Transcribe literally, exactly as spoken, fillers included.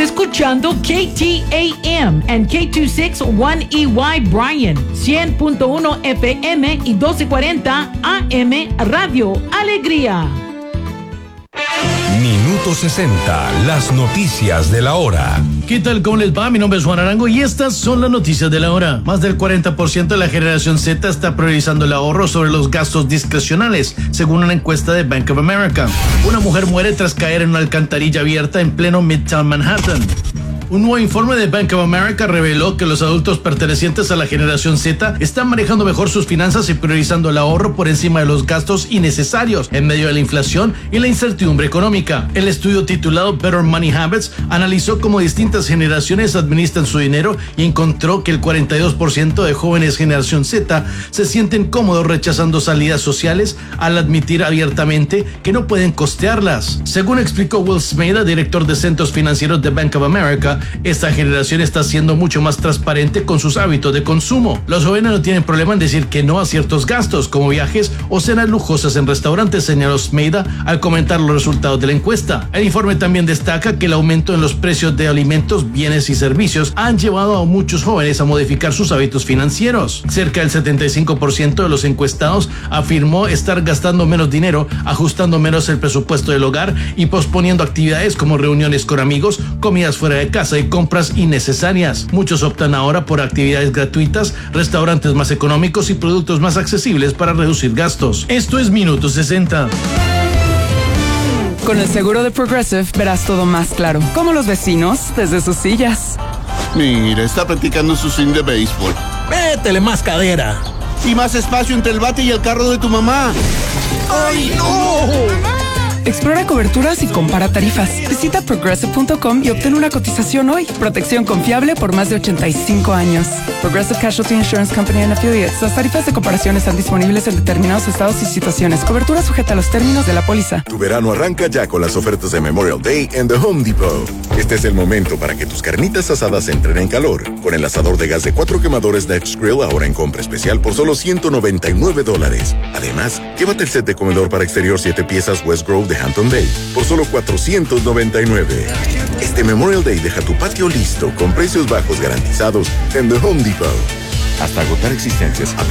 escuchando K T A M and K dos sesenta y uno E Y Bryan, cien punto uno F M y doce cuarenta A M Radio Alegría. Minuto sesenta, las noticias de la hora. ¿Qué tal? ¿Cómo les va? Mi nombre es Juan Arango y estas son las noticias de la hora. Más del cuarenta por ciento de la generación Z está priorizando el ahorro sobre los gastos discrecionales, según una encuesta de Bank of America. Una mujer muere tras caer en una alcantarilla abierta en pleno Midtown Manhattan. Un nuevo informe de Bank of America reveló que los adultos pertenecientes a la generación Z están manejando mejor sus finanzas y priorizando el ahorro por encima de los gastos innecesarios en medio de la inflación y la incertidumbre económica. El estudio titulado Better Money Habits analizó cómo distintas generaciones administran su dinero y encontró que el cuarenta y dos por ciento de jóvenes generación Z se sienten cómodos rechazando salidas sociales al admitir abiertamente que no pueden costearlas. Según explicó Will Smeda, director de centros financieros de Bank of America, esta generación está siendo mucho más transparente con sus hábitos de consumo. Los jóvenes no tienen problema en decir que no a ciertos gastos, como viajes o cenas lujosas en restaurantes, señaló Smeda al comentar los resultados de la encuesta. El informe también destaca que el aumento en los precios de alimentos, bienes y servicios han llevado a muchos jóvenes a modificar sus hábitos financieros. Cerca del setenta y cinco por ciento de los encuestados afirmó estar gastando menos dinero, ajustando menos el presupuesto del hogar y posponiendo actividades como reuniones con amigos, comidas fuera de casa y compras innecesarias. Muchos optan ahora por actividades gratuitas, restaurantes más económicos y productos más accesibles para reducir gastos. Esto es Minuto sesenta. Con el seguro de Progressive verás todo más claro, como los vecinos desde sus sillas. Mira, está practicando su swing de béisbol. Métele más cadera. Y más espacio entre el bate y el carro de tu mamá. ¡Ay, no! Explora coberturas y compara tarifas. Visita progressive punto com y obtén una cotización hoy. Protección confiable por más de ochenta y cinco años. Progressive Casualty Insurance Company and Affiliates. Las tarifas de comparación están disponibles en determinados estados y situaciones. Cobertura sujeta a los términos de la póliza. Tu verano arranca ya con las ofertas de Memorial Day en The Home Depot. Este es el momento para que tus carnitas asadas entren en calor. Con el asador de gas de cuatro quemadores Next Grill ahora en compra especial por solo ciento noventa y nueve dólares. Además, llévate el set de comedor para exterior siete piezas West Grove de Hampton Bay por solo cuatrocientos noventa y nueve. Este Memorial Day deja tu patio listo con precios bajos garantizados en The Home Depot. Hasta agotar existencias.